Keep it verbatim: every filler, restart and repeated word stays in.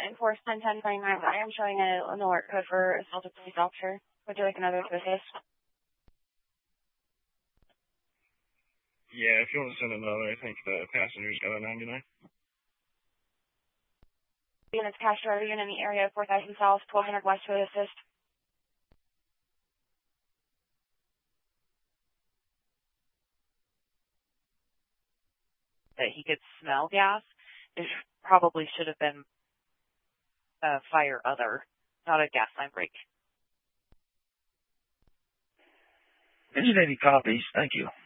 enforce ten ten twenty-nine. I am showing a, an alert code for assaulted police officer. Would you like another to assist? Yeah, if you want to send another, I think the passenger's got a ninety-nine. Units cash driver unit in the area, four thousand south, twelve hundred west to assist. That he could smell gas. It probably should have been a fire other, not a gas line break. Engine eighty copies. Thank you.